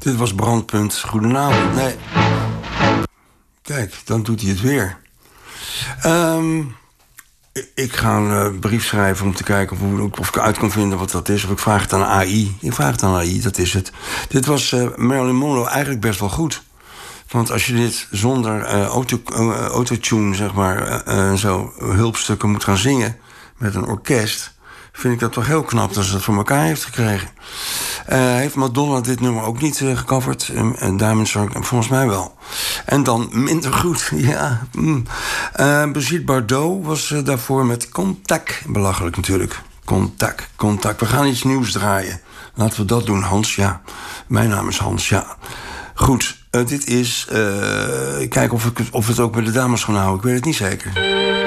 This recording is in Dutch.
Dit was Brandpunt. Goedenavond. Nee. Kijk, dan doet hij het weer. Ik ga een brief schrijven om te kijken of ik uit kan vinden wat dat is. Of ik vraag het aan AI. Ik vraag het aan AI, dat is het. Dit was Marilyn Monroe eigenlijk best wel goed. Want als je dit zonder autotune, zeg maar, zo hulpstukken moet gaan zingen met een orkest, vind ik dat toch heel knap dat ze dat voor elkaar heeft gekregen. Heeft Madonna dit nummer ook niet gecoverd? Diamond Shark, volgens mij wel. En dan minder goed, ja. Brigitte Bardot was daarvoor met Contact. Belachelijk natuurlijk. Contact. We gaan iets nieuws draaien. Laten we dat doen, Hans. Ja, mijn naam is Hans, ja. Goed, dit is... Kijken of we het ook bij de dames gaan houden. Ik weet het niet zeker.